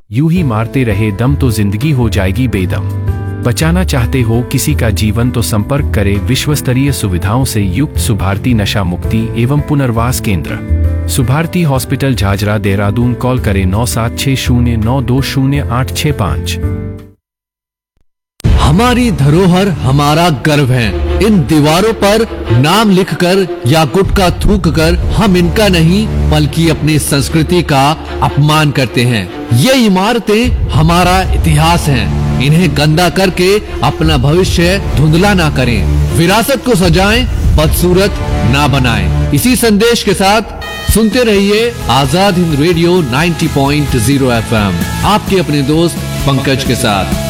यूं ही मारते रहे दम तो जिंदगी हो जाएगी बेदम। बचाना चाहते हो किसी का जीवन तो संपर्क करें विश्वस्तरीय सुविधाओं से युक्त सुभारती नशा मुक्ति एवं पुनर्वास केंद्र, सुभारती हॉस्पिटल झाझरा देहरादून। कॉल करें 9760920865। हमारी धरोहर हमारा गर्व है। इन दीवारों पर नाम लिखकर या गुटखा थूककर हम इनका नहीं बल्कि अपनी संस्कृति का अपमान करते हैं। ये इमारतें हमारा इतिहास हैं। इन्हें गंदा करके अपना भविष्य धुंधला ना करें। विरासत को सजाएं, बदसूरत ना बनाएं। इसी संदेश के साथ सुनते रहिए आजाद हिंद रेडियो 90.0 FM, आपके अपने दोस्त पंकज के साथ।